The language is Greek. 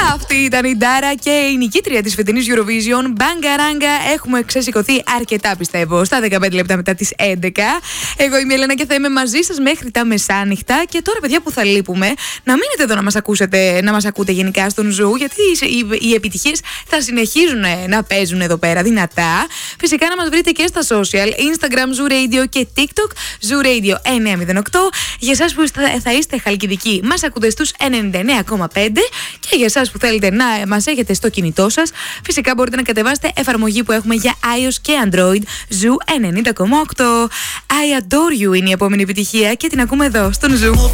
Αυτή ήταν η Ντάρα και η νικήτρια της φετινής Eurovision. Μπαγκαράγκα. Έχουμε ξεσηκωθεί αρκετά, πιστεύω, στα 15 λεπτά μετά τις 11. Εγώ είμαι η Ελένα και θα είμαι μαζί σας μέχρι τα μεσάνυχτα. Και τώρα, παιδιά, που θα λείπουμε, να μείνετε εδώ να μας ακούσετε, να μας ακούτε γενικά στον Ζου, γιατί οι επιτυχίες θα συνεχίζουν να παίζουν εδώ πέρα δυνατά. Φυσικά να μας βρείτε και στα social, Instagram Zoo Radio και TikTok Zoo Radio 908. Για εσάς που θα είστε χαλκιδικοί, μας ακούτε στους 99,5. Και για εσάς που θέλετε να μας έχετε στο κινητό σας, φυσικά μπορείτε να κατεβάσετε εφαρμογή που έχουμε για iOS και Android, Zoo 90,8. I Adore You είναι η επόμενη επιτυχία και την ακούμε εδώ στον Zoo.